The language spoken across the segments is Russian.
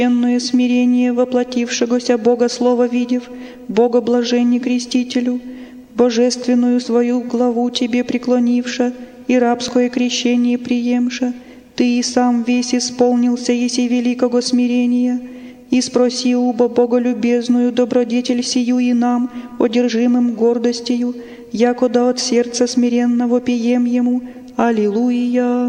смирение воплотившегося Бога Слова видев, Бога блаженне крестителю, божественную свою главу тебе преклонивша и рабское крещение приемша, ты и сам весь исполнился еси великого смирения, и спроси убо боголюбезную добродетель сию и нам, одержимым гордостью, якода от сердца смиренного пием ему. Аллилуйя!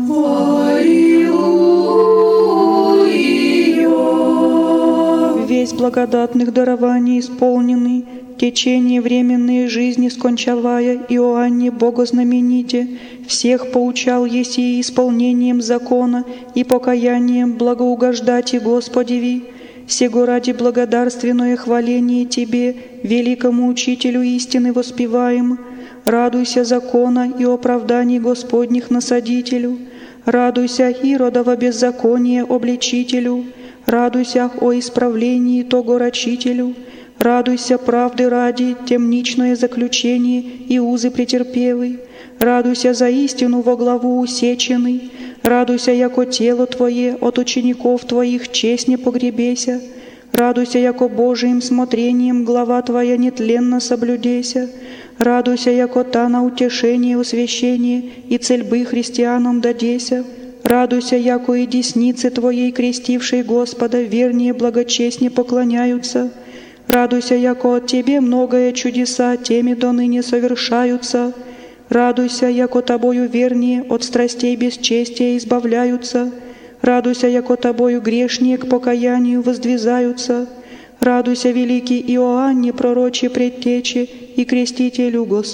Аллилуйя! Весь благодатных дарований исполненный, течение временной жизни скончавая, Иоанне Богознамените, всех поучал еси исполнением закона и покаянием благоугождати Господеви, сего ради благодарственное хваление Тебе, великому Учителю истины воспеваем. Радуйся закона и оправданий Господних насадителю, радуйся Иродова беззакония обличителю, радуйся о исправлении того рачителю, радуйся правды ради темничное заключение и узы претерпевый, радуйся за истину во главу усеченный, радуйся, яко тело Твое от учеников Твоих честь не погребеся, радуйся, яко Божиим смотрением глава Твоя нетленно соблюдеся, радуйся, яко та на утешение, освящение и цельбы христианам дадеся, радуйся, яко и десницы Твоей, крестившей Господа, вернее благочестнее поклоняются, радуйся, яко от Тебе многое чудеса теми до ныне совершаются, радуйся, яко Тобою вернее от страстей бесчестия избавляются, радуйся, яко Тобою грешнее к покаянию воздвизаются, радуйся, великий Иоанне, пророче предтече и крестителю Господь.